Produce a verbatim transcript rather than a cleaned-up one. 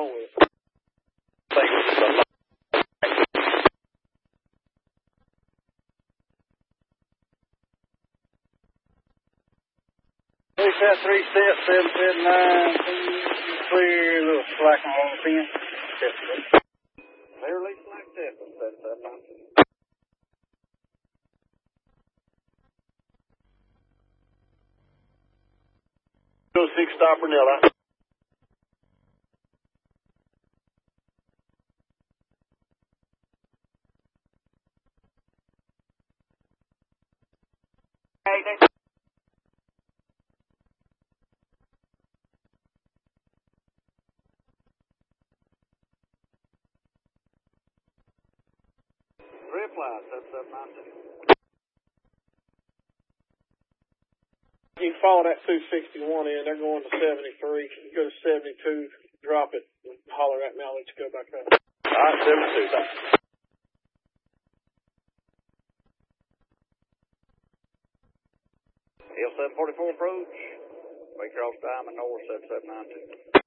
wrong with it. Three set, three set, seven, seven, nine, clear, a little slack on the pin. Clear, least like that, that's that nonsense. Go six stopper Nella. Three applies, that's that nonsense. You can follow that two sixty-one in, they're going to seventy-three. You go to seventy-two, drop it, and holler at me, I'll let you go back up. All right, seventy-two, thanks. L seven forty-four approach, Waycross Diamond North, seven seven nine two.